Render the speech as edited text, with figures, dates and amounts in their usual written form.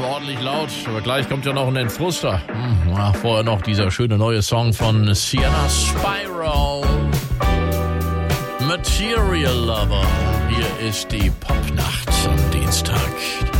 ordentlich laut. Aber gleich kommt ja noch ein Entfruster. Vorher noch dieser schöne neue Song von Sienna Spyro. Material Lover. Hier ist die Popnacht am Dienstag.